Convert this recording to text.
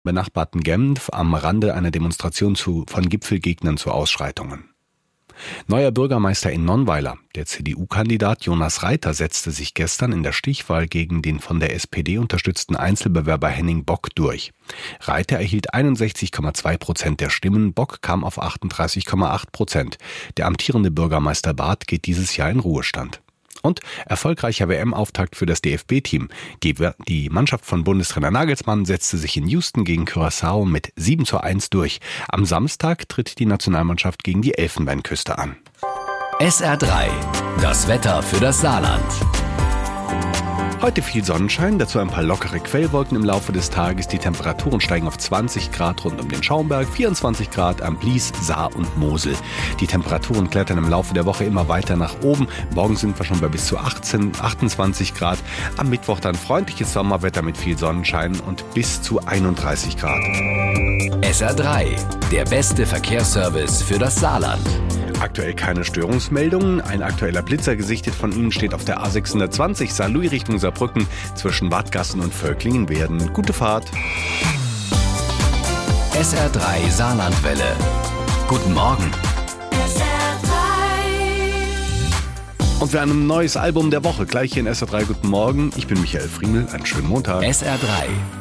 benachbarten Genf am Rande einer Demonstration von Gipfelgegnern zu Ausschreitungen. Neuer Bürgermeister in Nonnweiler, der CDU-Kandidat Jonas Reiter, setzte sich gestern in der Stichwahl gegen den von der SPD unterstützten Einzelbewerber Henning Bock durch. Reiter erhielt 61,2% der Stimmen, Bock kam auf 38,8%. Der amtierende Bürgermeister Barth geht dieses Jahr in Ruhestand. Und erfolgreicher WM-Auftakt für das DFB-Team. Die Mannschaft von Bundestrainer Nagelsmann setzte sich in Houston gegen Curaçao mit 7:1 durch. Am Samstag tritt die Nationalmannschaft gegen die Elfenbeinküste an. SR3, das Wetter für das Saarland. Heute viel Sonnenschein, dazu ein paar lockere Quellwolken im Laufe des Tages. Die Temperaturen steigen auf 20 Grad rund um den Schaumberg, 24 Grad am Blies, Saar und Mosel. Die Temperaturen klettern im Laufe der Woche immer weiter nach oben. Morgen sind wir schon bei bis zu 28 Grad. Am Mittwoch dann freundliches Sommerwetter mit viel Sonnenschein und bis zu 31 Grad. SR3, der beste Verkehrsservice für das Saarland. Aktuell keine Störungsmeldungen. Ein aktueller Blitzer gesichtet von Ihnen steht auf der A620 Saarlouis Richtung Saarbrücken zwischen Wadgassen und Völklingen werden. Gute Fahrt. SR3 Saarlandwelle. Guten Morgen. Und wir haben ein neues Album der Woche gleich hier in SR3 Guten Morgen. Ich bin Michael Friemel. Einen schönen Montag. SR3.